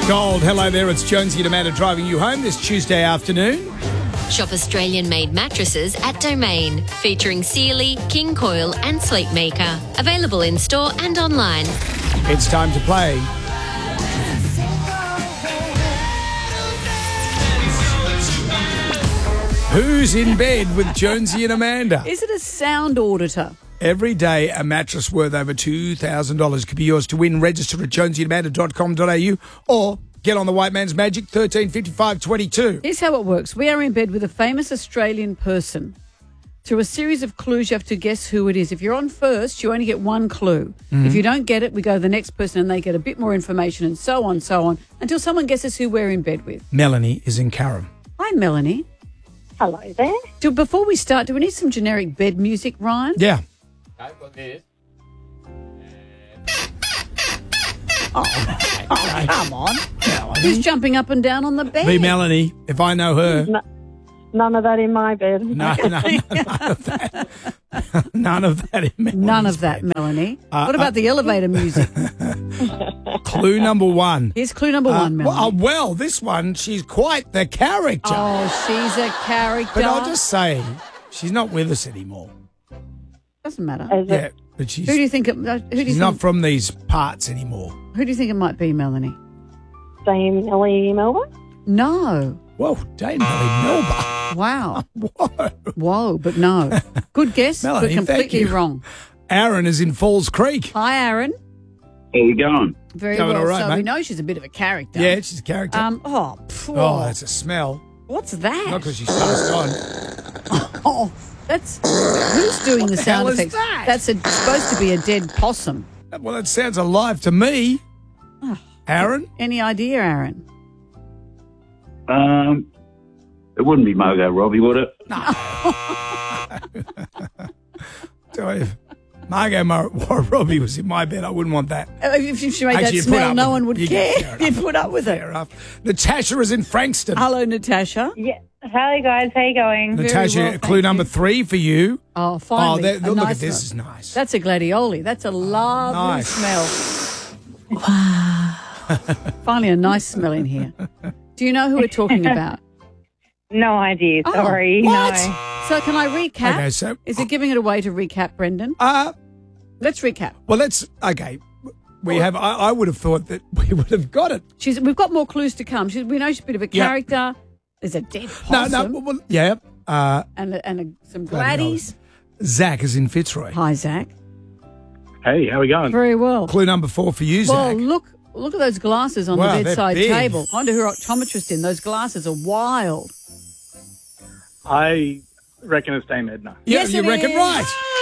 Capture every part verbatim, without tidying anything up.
Gold, hello there. It's Jonesy and Amanda driving you home this Tuesday afternoon. Shop Australian-made mattresses at Domain, featuring Sealy, King Coil and Sleepmaker. Available in-store and online. It's time to play. Who's in bed with Jonesy and Amanda? Is it a sound auditor? Every day, a mattress worth over two thousand dollars could be yours to win. Register at jonesy and amanda dot com dot a u or get on the White Man's Magic, thirteen fifty-five twenty-two. Here's how it works. We are in bed with a famous Australian person. Through a series of clues, you have to guess who it is. If you're on first, you only get one clue. Mm-hmm. If you don't get it, we go to the next person and they get a bit more information and so on, so on, until someone guesses who we're in bed with. Melanie is in Carrum. Hi, Melanie. Hello there. Do, before we start, do we need some generic bed music, Ryan? Yeah. I've got this. Oh, oh come on. Who's jumping up and down on the bed? Be Melanie, if I know her. No, none of that in my bed. No, no, no, none of that. None of that in Melanie's None of that, bed. Melanie. Uh, what about uh, the elevator music? Clue number one. Here's clue number Uh, one, Melanie. well, uh, well, this one, she's quite the character. Oh, she's a character. But I'll just say, she's not with us anymore. Doesn't matter. Is Yeah, it? but she's, Who do you think? It, uh, who do you she's think? not from these parts anymore. Who do you think it might be, Melanie? Dame Ellie Melba? No. Whoa, Dame Melanie Melba. Wow. Whoa. Whoa, but no. Good guess, Melanie, but thank completely you. wrong. Aaron is in Falls Creek. Hi, Aaron. How you going? Very Going well. all right, so mate. we know she's a bit of a character. Yeah, she's a character. Um. Oh. phew. oh, that's a smell. What's that? Not because she's passed on. Oh, that's who's doing the the sound hell is effects? that? That's a, supposed to be a dead possum. Well, that sounds alive to me. Aaron? Any idea, Aaron? Um, it wouldn't be Margot Robbie, would it? So if Margot Mar- Robbie was in my bed, I wouldn't want that. Uh, If she made Actually, that you'd put smell, up no with one it. would You care. get- fair You'd enough. put up with Fair it. enough. Natasha is in Frankston. Hello, Natasha. Yeah. Hi, guys. How you going? Very Natasha, well, thank clue you. number three for you. Oh, Oh, finally. that, a look nice at this. one. Is nice. That's a gladioli. That's a lovely Nice. smell. Wow. Finally, a nice smell in here. Do you know who we're talking about? No idea. Oh, Sorry. what? No. So can I recap? Okay, so- Is it giving it away to recap, Brendan? Uh, Let's recap. well, let's, okay. We have, I, I would have thought that we would have got it. She's. We've got more clues to come. She's, we know she's a bit of a Yeah. character. There's a dead No, possum no, well, yeah. Uh, and a, and a, some Gladioli. gladdies. Zach is in Fitzroy. Hi, Zach. Hey, how we going? Very well. Clue number four for you, Well, Zach. look look at those glasses on Wow, the they're bedside big. table. I wonder who her optometrist in. Those glasses are wild. I reckon it's Dame Edna. Yeah, Yes, you it reckon is. right.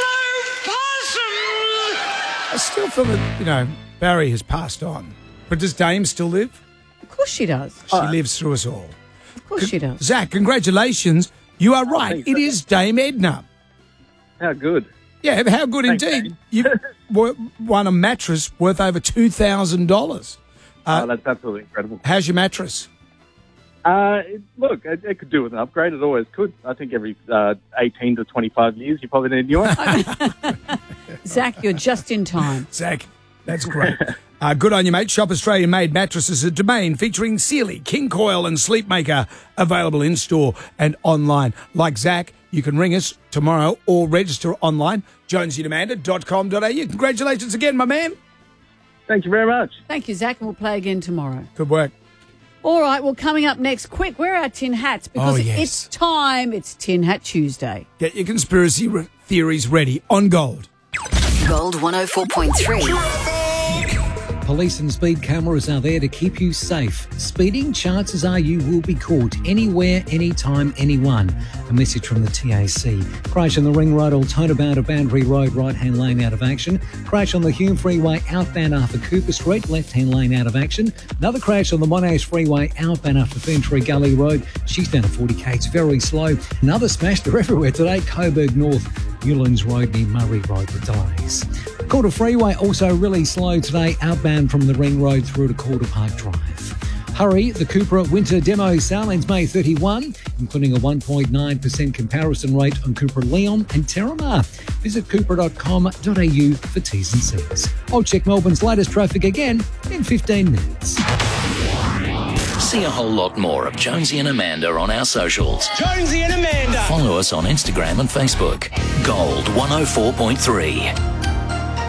I still feel that, you know, Barry has passed on. But does Dame still live? Of course she does. She lives through us all. Of course she does. Zach, congratulations. You are right. thanks, It Zach. is Dame Edna. How good. Yeah, how good Thanks, indeed. Dame. You w- won a mattress worth over two thousand dollars. Uh, oh, that's absolutely incredible. How's your mattress? Uh, it, look, it, it could do with an upgrade. It always could. I think every uh, eighteen to twenty-five years, you probably need a new one. Zach, you're just in time. Zach, that's great. Uh, good on you, mate. Shop Australian-made mattresses at Domain featuring Sealy, King Coil and Sleepmaker. Available in-store and online. Like Zach, you can ring us tomorrow or register online, jonesy and amanda dot com dot a u. Congratulations again, my man. Thank you very much. Thank you, Zach, and we'll play again tomorrow. Good work. All right, well, coming up next, quick, where are our tin hats? Because Oh, yes. it's time. It's Tin Hat Tuesday. Get your conspiracy re- theories ready on Gold. Gold one oh four point three. Police and speed cameras are there to keep you safe. Speeding, chances are you will be caught anywhere, anytime, anyone. A message from the T A C. Crash on the Ring Road, Altona bound to Boundary Road, right-hand lane out of action. Crash on the Hume Freeway, outbound after Cooper Street, left-hand lane out of action. Another crash on the Monash Freeway, outbound after Ferntree Gully Road. She's down to forty k, it's very slow. Another smash, they're everywhere today. Coburg North, Newlands Road near Murray Road with delays. Calder Freeway also really slow today, outbound from the Ring Road through to Calder Park Drive. Hurry, the Cupra Winter Demo sale ends May thirty-first, including a one point nine percent comparison rate on Cupra Leon and Terramar. Visit cupra dot com dot a u for T's and C's. I'll check Melbourne's latest traffic again in fifteen minutes. See a whole lot more of Jonesy and Amanda on our socials. Jonesy and Amanda. Follow us on Instagram and Facebook. Gold one oh four point three.